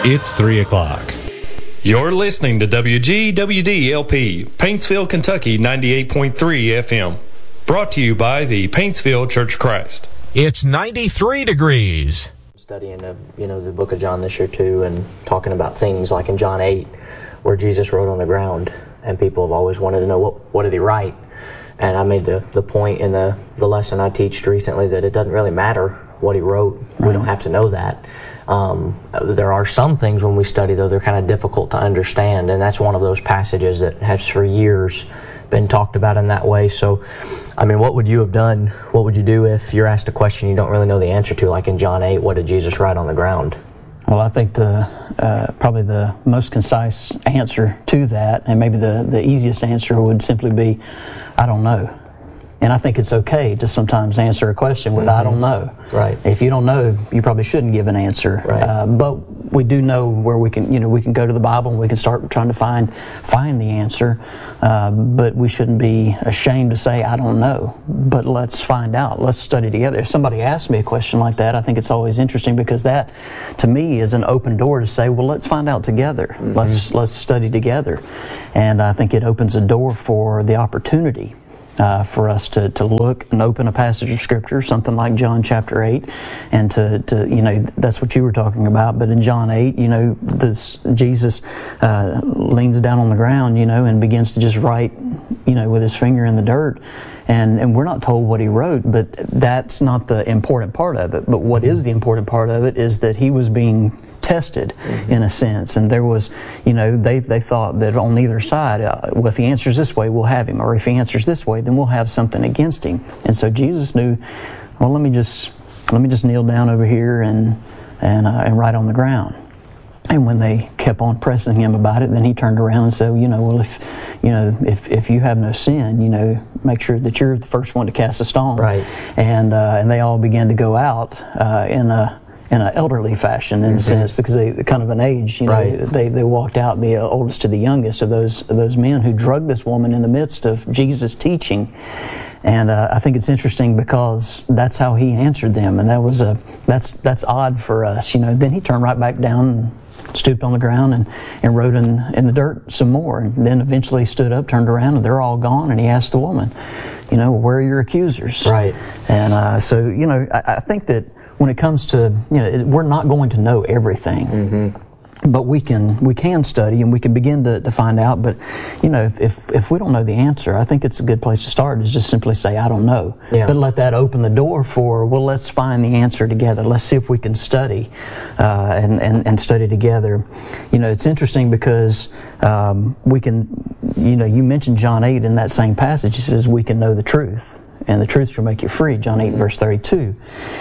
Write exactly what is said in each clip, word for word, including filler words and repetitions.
It's three o'clock. You're listening to W G W D L P, Paintsville, Kentucky, ninety-eight point three F M. Brought to you by the Paintsville Church of Christ. It's ninety-three degrees. Studying, uh, you know, the book of John this year too, and talking about things like in John eight, where Jesus wrote on the ground, and people have always wanted to know what what did he write. And I made the, the point in the, the lesson I teached recently that it doesn't really matter what he wrote. Right. We don't have to know that. Um, there are some things when we study, though, they're kind of difficult to understand, and that's one of those passages that has for years been talked about in that way. So, I mean, what would you have done? What would you do if you're asked a question you don't really know the answer to, like in John eight, what did Jesus write on the ground? Well, I think the uh, probably the most concise answer to that, and maybe the, the easiest answer would simply be, I don't know. And I think it's okay to sometimes answer a question with, mm-hmm. I don't know. Right. If you don't know, you probably shouldn't give an answer. Right. Uh, but we do know where we can, you know, we can go to the Bible and we can start trying to find find the answer. Uh, but we shouldn't be ashamed to say, I don't know. But let's find out. Let's study together. If somebody asks me a question like that, I think it's always interesting, because that, to me, is an open door to say, well, let's find out together. Mm-hmm. Let's let's study together. And I think it opens a door for the opportunity Uh, for us to, to look and open a passage of Scripture, something like John chapter eight, and to, to you know, that's what you were talking about. But in John eight, you know, this Jesus uh, leans down on the ground, you know, and begins to just write, you know, with his finger in the dirt. And, and we're not told what he wrote, but that's not the important part of it. But what is the important part of it is that he was being tested, mm-hmm. in a sense, and there was, you know, they they thought that on either side, uh, well, if he answers this way, we'll have him, or if he answers this way, then we'll have something against him. And so Jesus knew, well, let me just let me just kneel down over here and and uh, and write on the ground. And when they kept on pressing him about it, then he turned around and said, you know, well, if you know, if if you have no sin, you know, make sure that you're the first one to cast a stone. Right. And uh, and they all began to go out uh, in a. in an elderly fashion, in mm-hmm. a sense, because they kind of an age, you know, right. they they walked out, the uh, oldest to the youngest of those of those men who drugged this woman in the midst of Jesus' teaching. And uh, I think it's interesting because that's how he answered them, and that was a that's that's odd for us, you know. Then he turned right back down and stooped on the ground and, and wrote in in the dirt some more, and then eventually stood up, turned around, and they're all gone. And he asked the woman, you know, where are your accusers? Right. And uh, so, you know, I, I think that when it comes to, you know, it, we're not going to know everything, mm-hmm. but we can we can study and we can begin to, to find out. But, you know, if, if if we don't know the answer, I think it's a good place to start is just simply say, I don't know. Yeah. But let that open the door for, well, let's find the answer together. Let's see if we can study uh, and, and, and study together. You know, it's interesting because um, we can, you know, you mentioned John eight in that same passage. It says we can know the truth, and the truth shall make you free, John eight, verse thirty-two.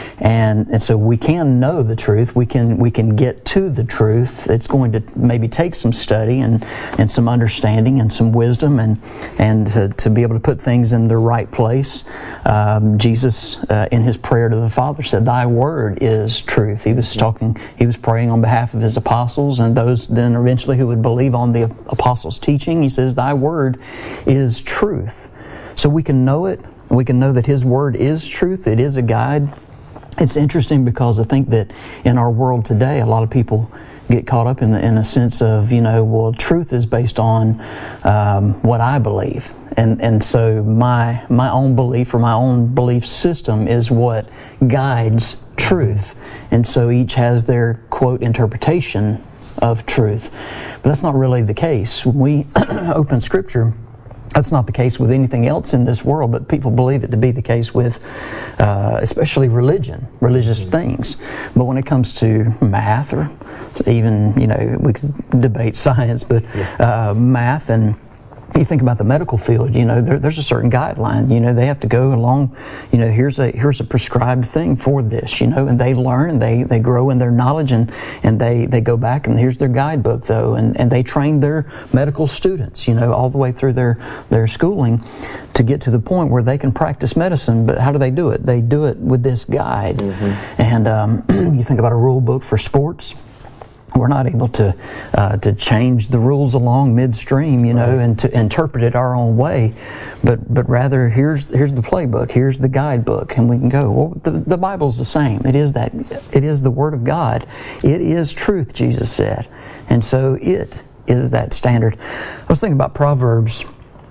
And and so we can know the truth. We can we can get to the truth. It's going to maybe take some study and, and some understanding and some wisdom and and to, to be able to put things in the right place. Um, Jesus, uh, in his prayer to the Father, said, "Thy word is truth." He was talking. He was praying on behalf of his apostles and those then eventually who would believe on the apostles' teaching. He says, "Thy word is truth." So we can know it. We can know that his word is truth. It is a guide. It's interesting because I think that in our world today, a lot of people get caught up in the, in a sense of, you know, well, truth is based on um, what I believe. And and so my my own belief or my own belief system is what guides truth. And so each has their, quote, interpretation of truth. But that's not really the case. When we open Scripture, that's not the case with anything else in this world, but people believe it to be the case with uh, especially religion, religious mm-hmm. things. But when it comes to math or even, you know, we could debate science, but yeah. uh, math and you think about the medical field, you know, there, there's a certain guideline, you know, they have to go along, you know, here's a here's a prescribed thing for this, you know, and they learn and they, they grow in their knowledge and, and they, they go back and here's their guidebook though, and, and they train their medical students, you know, all the way through their, their schooling to get to the point where they can practice medicine. But how do they do it? They do it with this guide. Mm-hmm. And um, you think about a rule book for sports. We're not able to uh, to change the rules along midstream, you know, right. and to interpret it our own way, but but rather here's here's the playbook, here's the guidebook, and we can go. Well, the, the Bible's the same. It is that it is the Word of God. It is truth, Jesus said, and so it is that standard. I was thinking about Proverbs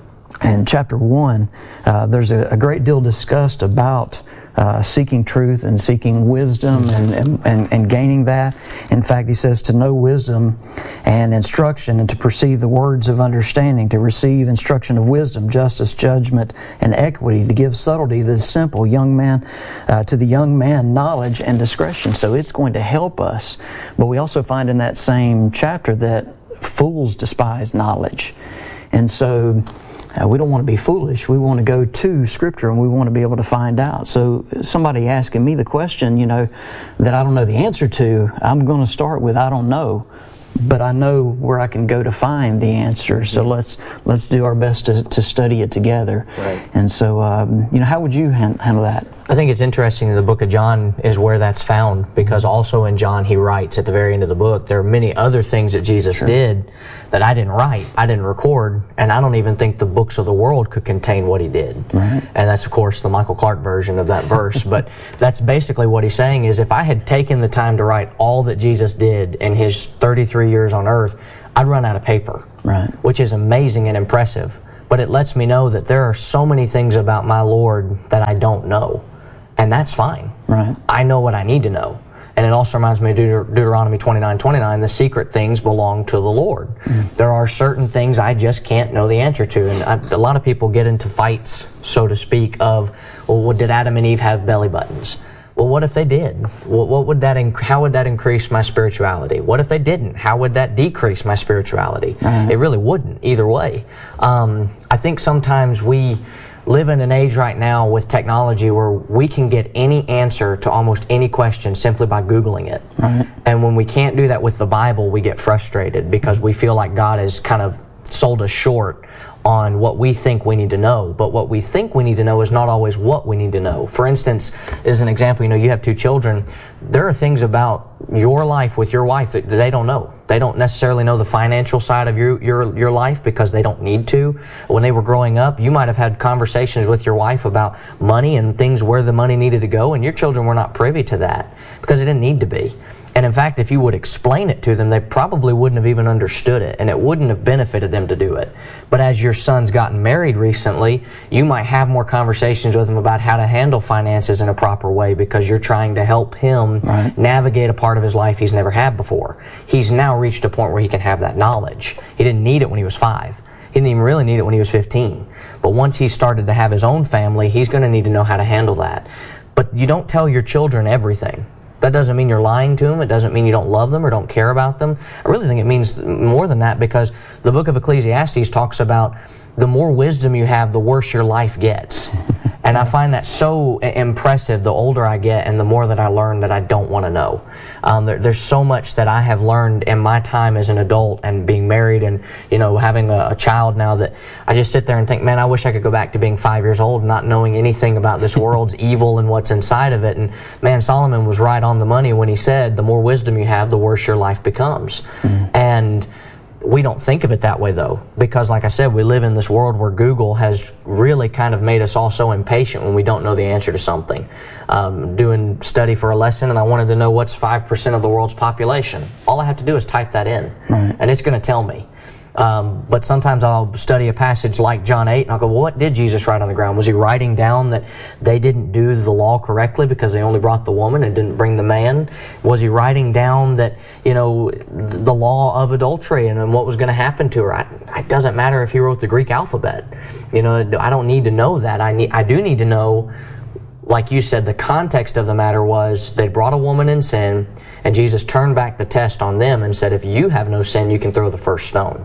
in chapter one. Uh, there's a, a great deal discussed about Uh, seeking truth and seeking wisdom and, and, and, and gaining that. In fact, he says to know wisdom and instruction and to perceive the words of understanding, to receive instruction of wisdom, justice, judgment, and equity, to give subtlety to the simple young man, uh, to the young man knowledge and discretion. So it's going to help us. But we also find in that same chapter that fools despise knowledge. And so Uh, we don't want to be foolish. We want to go to Scripture and we want to be able to find out. So somebody asking me the question, you know, that I don't know the answer to, I'm going to start with I don't know, but I know where I can go to find the answer. So let's let's do our best to, to study it together. Right. And so, um, you know, how would you hand, handle that? I think it's interesting that the book of John is where that's found, because also in John he writes at the very end of the book, there are many other things that Jesus sure. did that I didn't write, I didn't record, and I don't even think the books of the world could contain what he did. Right. And that's, of course, the Michael Clark version of that verse. But that's basically what he's saying is if I had taken the time to write all that Jesus did in his thirty-three years on earth, I'd run out of paper, right. which is amazing and impressive. But it lets me know that there are so many things about my Lord that I don't know. And that's fine. Right. I know what I need to know. And it also reminds me of Deut- Deuteronomy twenty-nine twenty-nine, the secret things belong to the Lord. Mm. There are certain things I just can't know the answer to. And I, a lot of people get into fights, so to speak, of, well, what, did Adam and Eve have belly buttons? Well, what if they did? What, what would that? Inc- how would that increase my spirituality? What if they didn't? How would that decrease my spirituality? Mm. It really wouldn't, either way. Um, I think sometimes we live in an age right now with technology where we can get any answer to almost any question simply by Googling it. Right. And when we can't do that with the Bible, we get frustrated because we feel like God has kind of sold us short on what we think we need to know. But what we think we need to know is not always what we need to know. For instance, as an example, you know, you have two children. There are things about your life with your wife that they don't know. They don't necessarily know the financial side of your, your, your life because they don't need to. When they were growing up, you might have had conversations with your wife about money and things where the money needed to go, and your children were not privy to that because it didn't need to be. And in fact, if you would explain it to them, they probably wouldn't have even understood it, and it wouldn't have benefited them to do it. But as your son's gotten married recently, you might have more conversations with him about how to handle finances in a proper way because you're trying to help him right. navigate a part of his life he's never had before. He's now reached a point where he can have that knowledge. He didn't need it when he was five. He didn't even really need it when he was fifteen. But once he started to have his own family, he's going to need to know how to handle that. But you don't tell your children everything. That doesn't mean you're lying to them. It doesn't mean you don't love them or don't care about them. I really think it means more than that, because the book of Ecclesiastes talks about the more wisdom you have, the worse your life gets. And I find that so impressive the older I get and the more that I learn that I don't want to know. Um, there, there's so much that I have learned in my time as an adult and being married and, you know, having a, a child now that I just sit there and think, man, I wish I could go back to being five years old, not knowing anything about this world's evil and what's inside of it. And man, Solomon was right on the money when he said, the more wisdom you have, the worse your life becomes. Mm. And we don't think of it that way, though, because like I said, we live in this world where Google has really kind of made us all so impatient when we don't know the answer to something. Um, doing study for a lesson, and I wanted to know what's five percent of the world's population. All I have to do is type that in, right. and it's going to tell me. Um, but sometimes I'll study a passage like John eight, and I'll go, well, what did Jesus write on the ground? Was he writing down that they didn't do the law correctly because they only brought the woman and didn't bring the man? Was he writing down that, you know, the law of adultery and, and what was going to happen to her? I, it doesn't matter if he wrote the Greek alphabet. You know, I don't need to know that. I need, I do need to know, like you said, the context of the matter was they brought a woman in sin, and Jesus turned back the test on them and said, if you have no sin, you can throw the first stone.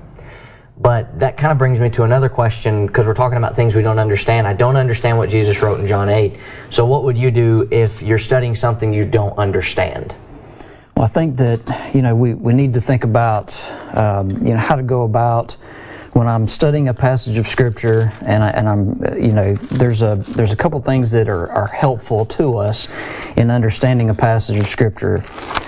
But that kind of brings me to another question, because we're talking about things we don't understand. I don't understand what Jesus wrote in John eight. So what would you do if you're studying something you don't understand? Well, I think that, you know, we, we need to think about, um, you know, how to go about when I'm studying a passage of Scripture, and, I, and I'm, you know, there's a there's a couple things that are, are helpful to us in understanding a passage of Scripture.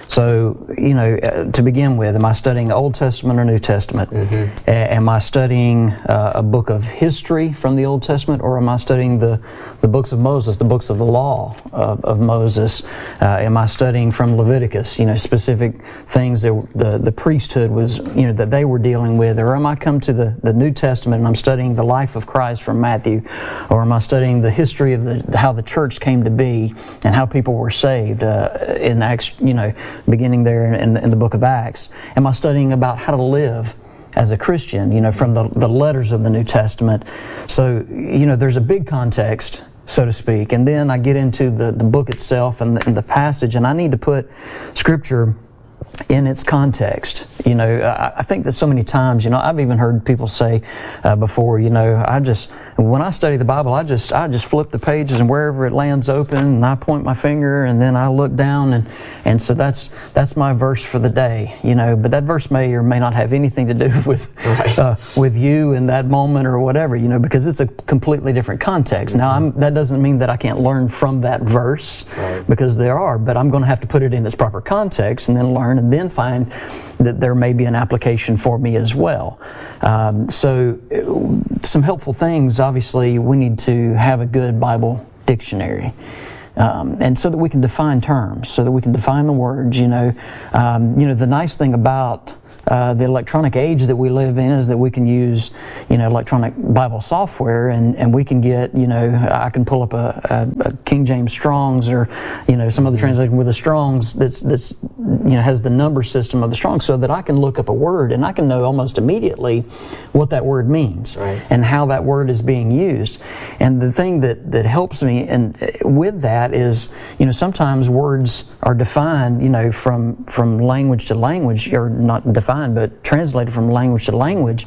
So, you know, uh, to begin with, am I studying Old Testament or New Testament? Mm-hmm. A- am I studying uh, a book of history from the Old Testament, or am I studying the, the books of Moses, the books of the law of, of Moses? Uh, am I studying from Leviticus, you know, specific things that the, the priesthood was, you know, that they were dealing with? Or am I come to the, the New Testament and I'm studying the life of Christ from Matthew? Or am I studying the history of the how the church came to be and how people were saved uh, in Acts, you know, beginning there in, in the book of Acts? Am I studying about how to live as a Christian, you know, from the, the letters of the New Testament? So, you know, there's a big context, so to speak, and then I get into the, the book itself and the, and the passage, and I need to put Scripture in its context. You know, I, I think that so many times, you know, I've even heard people say uh, before, you know, I just, when I study the Bible, I just, I just flip the pages and wherever it lands open, and I point my finger and then I look down, and, and so that's, that's my verse for the day, you know, but that verse may or may not have anything to do with, right. uh, with you in that moment or whatever, you know, because it's a completely different context. Mm-hmm. Now, I'm, that doesn't mean that I can't learn from that verse, right. because there are, but I'm going to have to put it in its proper context and then learn and then find that there may be an application for me as well. Um, so some helpful things, obviously, we need to have a good Bible dictionary. Um, and so that we can define terms, so that we can define the words, you know. Um, you know, the nice thing about uh, the electronic age that we live in is that we can use, you know, electronic Bible software, and, and we can get, you know, I can pull up a, a, a King James Strong's, or, you know, some other translation with a Strong's that's, that's, you know, has the number system of the Strong's, so that I can look up a word and I can know almost immediately what that word means, right. and how that word is being used. And the thing that, that helps me and with that is, you know, sometimes words are defined, you know, from, from language to language, or not defined, but translated from language to language,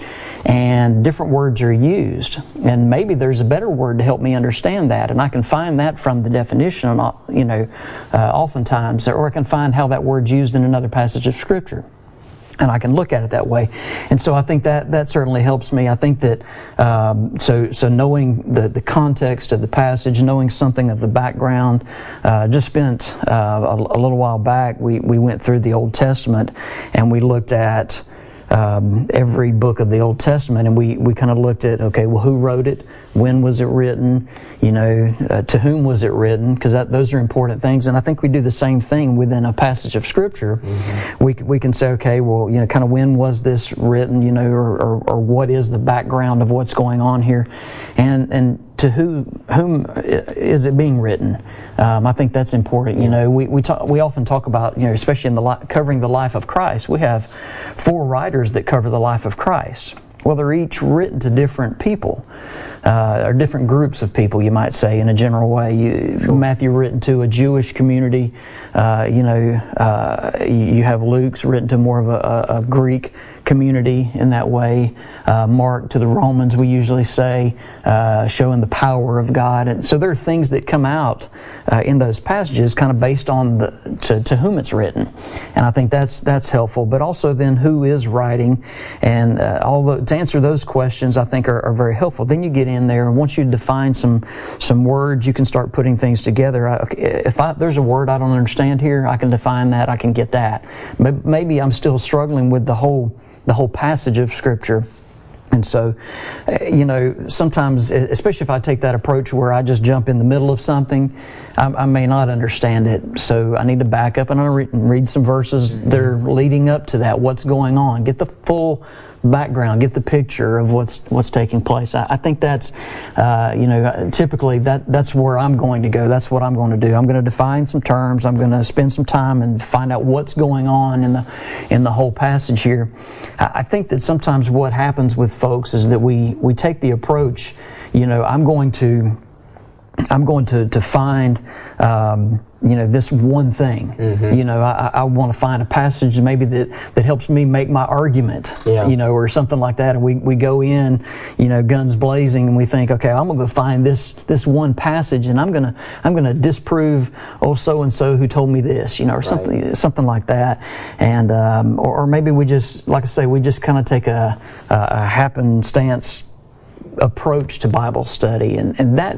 and different words are used. And maybe there's a better word to help me understand that, and I can find that from the definition, you know, uh, oftentimes, or I can find how that word's used in another passage of Scripture. And I can look at it that way, and so I think that that certainly helps me. I think that um, so so knowing the, the context of the passage, knowing something of the background. Uh, just spent uh, a, a little while back. We we went through the Old Testament, and we looked at um, every book of the Old Testament, and we we kind of looked at, okay, well, who wrote it? When was it written? You know, uh, to whom was it written? Because those are important things. And I think we do the same thing within a passage of Scripture. Mm-hmm. We we can say, okay, well, you know, kind of when was this written? You know, or, or or what is the background of what's going on here, and and to who whom is it being written? Um, I think that's important. You know, we we talk, we often talk about, you know, especially in the li- covering the life of Christ. We have four writers that cover the life of Christ. Well, they're each written to different people, uh, or different groups of people, you might say, in a general way. You, sure. Matthew written to a Jewish community. Uh, you know, uh, you have Luke's written to more of a, a Greek community in that way. Uh, Mark to the Romans, we usually say, uh, showing the power of God. And so there are things that come out uh, in those passages, kind of based on the to, to whom it's written, and I think that's that's helpful. But also then who is writing, and uh, all the, to answer those questions, I think are, are very helpful. Then you get in there, and once you define some some words, you can start putting things together. I, if I, there's a word I don't understand here, I can define that. I can get that. But maybe I'm still struggling with the whole. the whole passage of Scripture. And so, you know, sometimes, especially if I take that approach where I just jump in the middle of something, I, I may not understand it. So I need to back up and I read, read some verses that are leading up to that. What's going on? Get the full background, get the picture of what's what's taking place. I, I think that's, uh, you know, typically that that's where I'm going to go. That's what I'm going to do. I'm going to define some terms. I'm going to spend some time and find out what's going on in the in the whole passage here. I, I think that sometimes what happens with folks is that we we take the approach, you know, I'm going to I'm going to to find. Um, you know, this one thing. Mm-hmm. You know, I, I want to find a passage maybe that, that helps me make my argument, yeah. you know, or something like that. And we, we go in, you know, guns blazing, and we think, okay, I'm going to go find this this one passage, and I'm going to I'm going to disprove oh so and so who told me this, you know, or right. something something like that. And um, or, or maybe we just, like I say, we just kind of take a, a happenstance approach to Bible study, and, and that.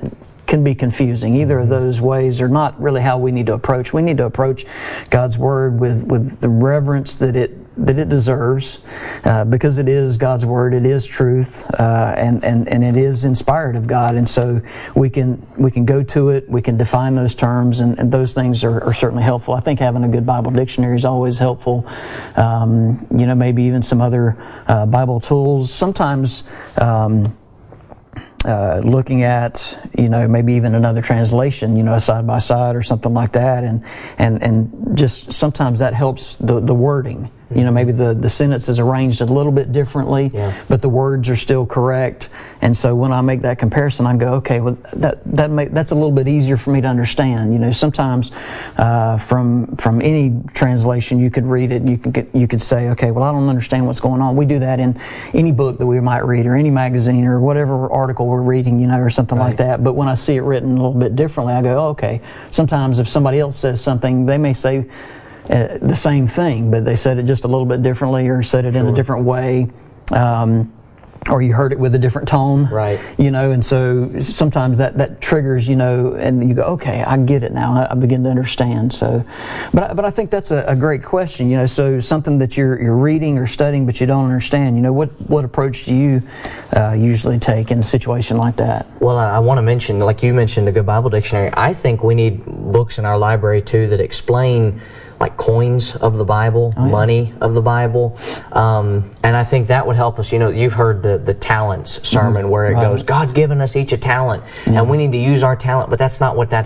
can be confusing. Either of those ways are not really how we need to approach. We need to approach God's Word with, with the reverence that it that it deserves, uh, because it is God's Word, it is truth, uh, and, and, and it is inspired of God. And so we can we can go to it, we can define those terms, and, and those things are, are certainly helpful. I think having a good Bible dictionary is always helpful. Um, you know, maybe even some other uh, Bible tools. Sometimes um, Uh, looking at, you know, maybe even another translation, you know, a side by side or something like that, and and and just sometimes that helps the the wording. You know, maybe the the sentence is arranged a little bit differently, yeah. but the words are still correct. And so when I make that comparison, I go, okay, well that that make, that's a little bit easier for me to understand. You know, sometimes uh, from from any translation you could read it, and you could get, you could say, okay, well I don't understand what's going on. We do that in any book that we might read, or any magazine, or whatever article we're reading, you know, or something right. like that. But when I see it written a little bit differently, I go, oh, okay. Sometimes if somebody else says something, they may say Uh, the same thing, but they said it just a little bit differently, or said it sure. in a different way, um, or you heard it with a different tone, right? You know, and so sometimes that, that triggers, you know, and you go, okay, I get it now. I, I begin to understand. So, but but I think that's a, a great question. You know, so something that you're you're reading or studying, but you don't understand. You know, what what approach do you uh, usually take in a situation like that? Well, I, I want to mention, like you mentioned, a good Bible dictionary. I think we need books in our library too that explain, like, coins of the Bible, oh, yeah. money of the Bible, um, and I think that would help us. You know, you've heard the the talents sermon, mm-hmm. where it right. goes, God's given us each a talent, mm-hmm. and we need to use our talent, but that's not what that's